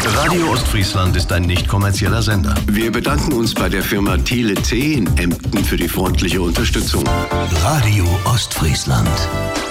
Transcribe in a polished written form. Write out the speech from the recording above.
Radio Ostfriesland ist ein nicht kommerzieller Sender. Wir bedanken uns bei der Firma Thiele C in Emden für die freundliche Unterstützung. Radio Ostfriesland.